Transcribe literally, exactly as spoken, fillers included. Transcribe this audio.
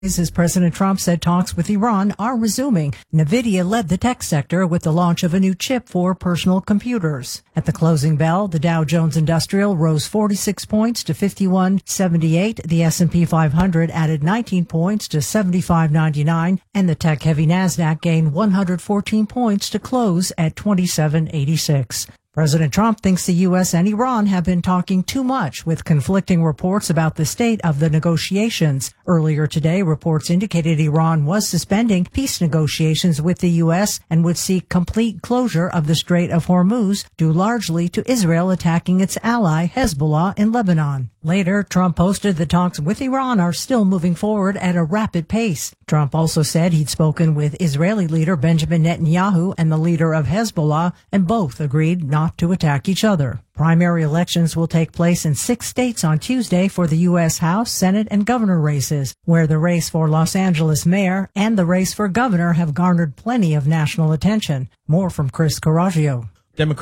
As President Trump said talks with Iran are resuming. NVIDIA led the tech sector with the launch of a new chip for personal computers. At the closing bell, the Dow Jones Industrial rose forty-six points to fifty-one seventy-eight. The S and P five hundred added nineteen points to seventy-five ninety-nine, and the tech-heavy Nasdaq gained one hundred fourteen points to close at twenty-seven eighty-six. President Trump thinks the U S and Iran have been talking too much, with conflicting reports about the state of the negotiations. Earlier today, reports indicated Iran was suspending peace negotiations with the U S and would seek complete closure of the Strait of Hormuz, due largely to Israel attacking its ally Hezbollah in Lebanon. Later, Trump posted the talks with Iran are still moving forward at a rapid pace. Trump also said he'd spoken with Israeli leader Benjamin Netanyahu and the leader of Hezbollah, and both agreed not to attack each other. Primary elections will take place in six states on Tuesday for the U S House, Senate, and governor races, where the race for Los Angeles mayor and the race for governor have garnered plenty of national attention. More from Chris Coraggio. Democrats